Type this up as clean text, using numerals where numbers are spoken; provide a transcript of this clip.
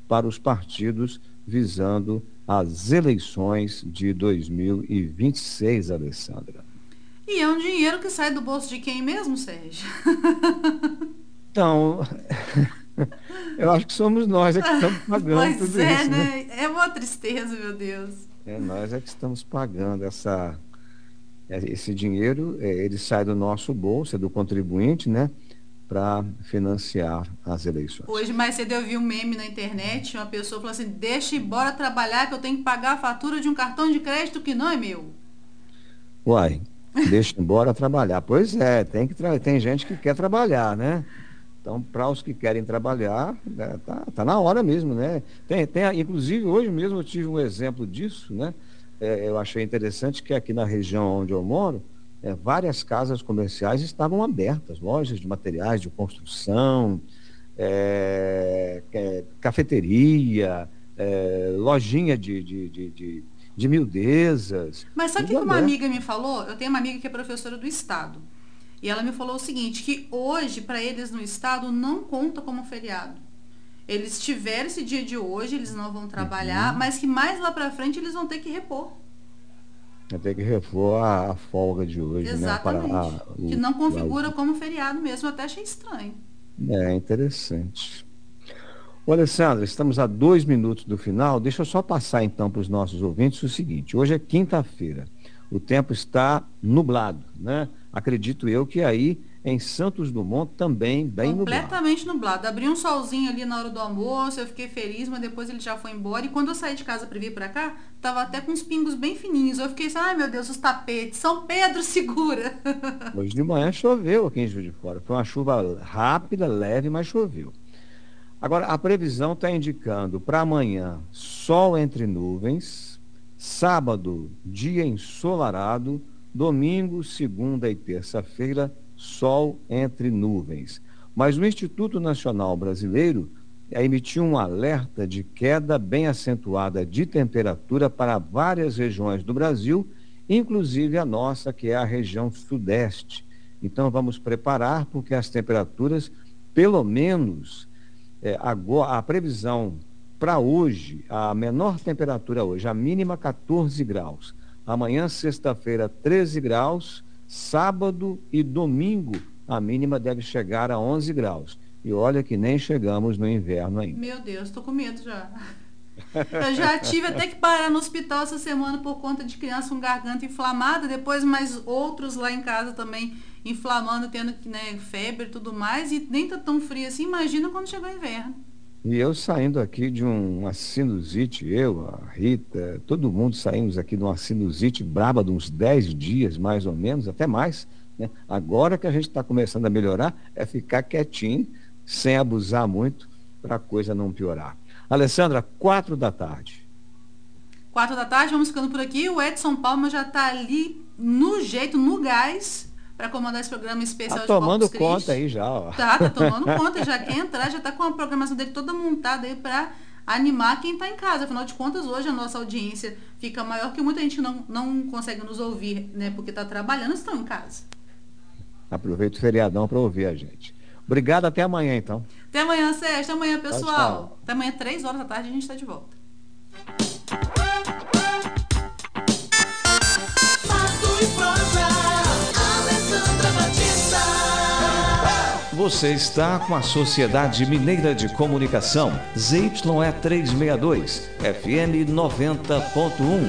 para os partidos visando as eleições de 2026, Alessandra. E é um dinheiro que sai do bolso de quem mesmo, Sérgio? Então, eu acho que somos nós é que estamos pagando Pois tudo é, isso, né? né? É uma tristeza, meu Deus. É nós é que estamos pagando esse dinheiro, ele sai do nosso bolso, é do contribuinte, né? Para financiar as eleições. Hoje mais cedo eu vi um meme na internet, uma pessoa falou assim, deixa ir embora trabalhar que eu tenho que pagar a fatura de um cartão de crédito que não é meu. Uai, deixa embora trabalhar. Pois é, tem gente que quer trabalhar, né? Então, para os que querem trabalhar, né, tá na hora mesmo, né? Inclusive, hoje mesmo eu tive um exemplo disso, né? Eu achei interessante que aqui na região onde eu moro, várias casas comerciais estavam abertas, lojas de materiais de construção, cafeteria, lojinha de miudezas, Mas sabe o tudo que uma aberto. amiga me falou? Eu tenho uma amiga que é professora do estado. E ela me falou o seguinte, que hoje, para eles no estado, não conta como feriado. Eles tiveram esse dia de hoje, eles não vão trabalhar, Uhum. mas que mais lá pra frente eles vão ter que repor. Vai ter que repor a folga de hoje, né? Exatamente. Que não configura como feriado mesmo, eu até achei estranho. É interessante. Ô, Alessandra, estamos a 2 minutos do final. Deixa eu só passar então para os nossos ouvintes o seguinte: hoje é quinta-feira, o tempo está nublado, né? Acredito eu que aí em Santos Dumont também bem nublado. Completamente nublado. Abri um solzinho ali na hora do almoço, eu fiquei feliz, mas depois ele já foi embora. E quando eu saí de casa para vir para cá, tava até com uns pingos bem fininhos. Eu fiquei assim, ai meu Deus, os tapetes, São Pedro segura. Hoje de manhã choveu aqui em Juiz de Fora. Foi uma chuva rápida, leve, mas choveu. Agora, a previsão está indicando para amanhã sol entre nuvens, sábado, dia ensolarado, domingo, segunda e terça-feira, sol entre nuvens. Mas o Instituto Nacional Brasileiro emitiu um alerta de queda bem acentuada de temperatura para várias regiões do Brasil, inclusive a nossa, que é a região sudeste. Então, vamos preparar porque as temperaturas, pelo menos agora, a previsão para hoje, a menor temperatura hoje, a mínima 14 graus. Amanhã, sexta-feira, 13 graus. Sábado e domingo, a mínima deve chegar a 11 graus. E olha que nem chegamos no inverno ainda. Meu Deus, tô com medo já. Eu já tive até que parar no hospital essa semana por conta de criança com garganta inflamada, depois mais outros lá em casa também inflamando, tendo né, febre e tudo mais, e nem tá tão frio assim, imagina quando chegar o inverno. E eu saindo aqui de uma sinusite, eu, a Rita, todo mundo saímos aqui de uma sinusite braba de uns 10 dias, mais ou menos, até mais, né? Agora que a gente está começando a melhorar, é ficar quietinho, sem abusar muito, para a coisa não piorar. Alessandra, 4 da tarde. 4 da tarde, vamos ficando por aqui. O Edson Palma já tá ali no jeito, no gás, para comandar esse programa Tá especial de Corpus tomando conta Christi. aí já, ó. Tá tomando conta, já quer entrar, já tá com a programação dele toda montada aí para animar quem tá em casa. Afinal de contas, hoje a nossa audiência fica maior que muita gente que não consegue nos ouvir, né, porque tá trabalhando, estão em casa. Aproveita o feriadão para ouvir a gente. Obrigado, até amanhã então. Até amanhã, Sérgio. Até amanhã, Tchau, pessoal. tchau. Até amanhã, 3 horas da tarde, a gente está de volta. Você está com a Sociedade Mineira de Comunicação, ZYE 362, FM 90.1.